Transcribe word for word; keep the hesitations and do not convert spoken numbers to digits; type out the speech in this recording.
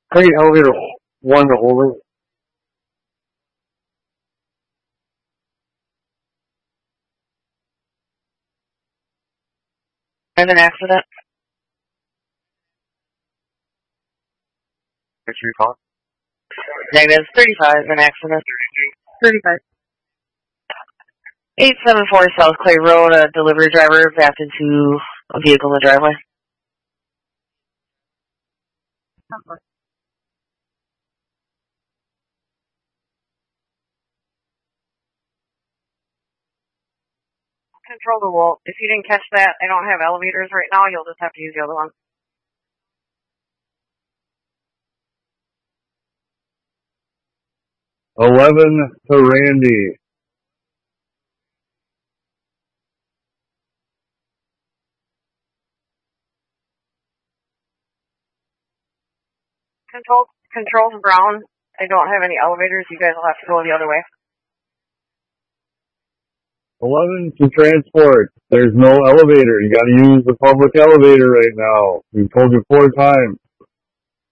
Create elevator one to hold it. And an accident. What's your call? Negative thirty-five, an accident. thirty-five. eight seven four South Clay Road, a delivery driver backed into a vehicle in the driveway. Control the wall. If you didn't catch that, I don't have elevators right now. You'll just have to use the other one. Eleven to Randy. Control, control to Brown. I don't have any elevators. You guys will have to go the other way. Eleven to transport. There's no elevator. You gotta use the public elevator right now. We've told you four times.